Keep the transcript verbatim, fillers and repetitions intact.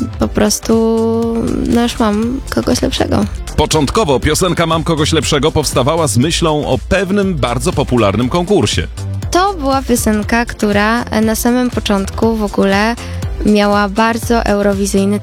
po prostu no już mam kogoś lepszego. Początkowo piosenka Mam kogoś lepszego powstawała z myślą o pewnym bardzo popularnym konkursie. To była piosenka, która na samym początku w ogóle miała bardzo eurowizyjny